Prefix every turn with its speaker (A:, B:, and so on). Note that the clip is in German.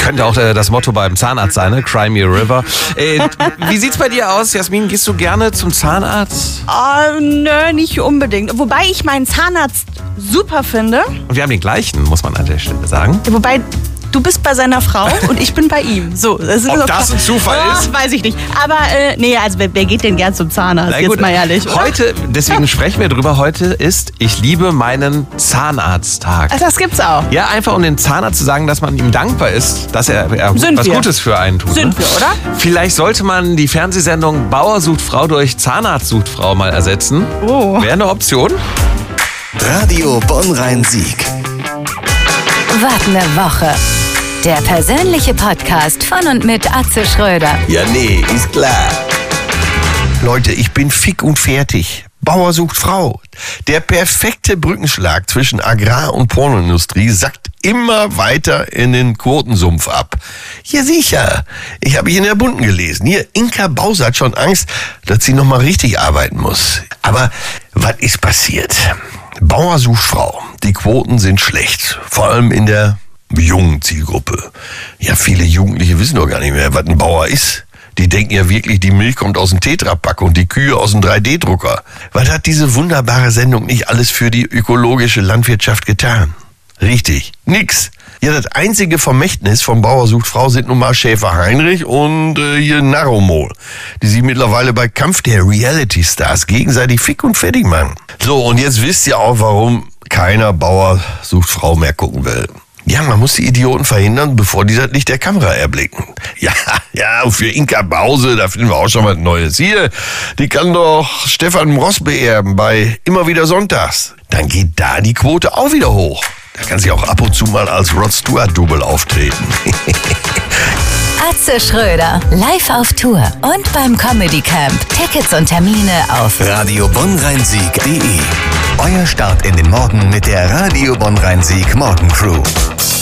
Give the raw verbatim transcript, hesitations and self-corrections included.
A: Könnte auch äh, das Motto beim Zahnarzt sein, ne? Cry me a river. Äh, wie sieht's bei dir aus, Jasmin? Gehst du gerne zum Zahnarzt?
B: Oh, nö, nicht unbedingt. Wobei ich meinen Zahnarzt super finde.
A: Und wir haben den gleichen, muss man an der Stelle sagen.
B: Wobei... Du bist bei seiner Frau und ich bin bei ihm. So, das ist
A: Ob
B: so
A: das
B: klar.
A: ein Zufall
B: oh,
A: ist?
B: Weiß ich nicht. Aber äh, nee, also wer, wer geht denn gern zum Zahnarzt?
A: Na
B: Jetzt
A: gut,
B: mal ehrlich. Oder?
A: Heute, deswegen sprechen wir drüber, heute ist Ich liebe meinen Zahnarzttag.
B: Ach, das gibt's auch.
A: Ja, einfach um dem Zahnarzt zu sagen, dass man ihm dankbar ist, dass er, er
B: Sind
A: was
B: wir.
A: Gutes für einen tut.
B: Sind
A: ne?
B: wir, oder?
A: Vielleicht sollte man die Fernsehsendung Bauer sucht Frau durch Zahnarzt sucht Frau mal ersetzen.
B: Oh.
A: Wäre eine Option.
C: Radio Bonn-Rhein-Sieg.
D: Wart eine Woche. Der persönliche Podcast von und mit Atze Schröder.
C: Ja, nee, ist klar.
E: Leute, ich bin fick und fertig. Bauer sucht Frau. Der perfekte Brückenschlag zwischen Agrar- und Pornoindustrie sackt immer weiter in den Quotensumpf ab. Ja sicher, ich habe hier in der Bunten gelesen. Hier, Inka Bause hat schon Angst, dass sie nochmal richtig arbeiten muss. Aber was ist passiert? Bauer sucht Frau. Die Quoten sind schlecht. Vor allem in der jungen Zielgruppe. Ja, viele Jugendliche wissen doch gar nicht mehr, was ein Bauer ist. Die denken ja wirklich, die Milch kommt aus dem Tetrapack und die Kühe aus dem drei D Drucker. Was hat diese wunderbare Sendung nicht alles für die ökologische Landwirtschaft getan? Richtig, nix. Ja, das einzige Vermächtnis vom Bauer sucht Frau sind nun mal Schäfer Heinrich und äh, hier Narromol, die sich mittlerweile bei Kampf der Reality-Stars gegenseitig fick und fertig machen. So, und jetzt wisst ihr auch, warum keiner Bauer sucht Frau mehr gucken will. Ja, man muss die Idioten verhindern, bevor die das Licht der Kamera erblicken. Ja, ja, und für Inka Bause, da finden wir auch schon was Neues. Hier, die kann doch Stefan Ross beerben bei Immer wieder Sonntags. Dann geht da die Quote auch wieder hoch. Da kann sie auch ab und zu mal als Rod Stewart-Double auftreten.
D: Atze Schröder, live auf Tour und beim Comedy Camp. Tickets und Termine auf
C: Radio Bonn-Rhein-Sieg punkt de. Euer Start in den Morgen mit der Radio Bonn-Rhein-Sieg Morgencrew.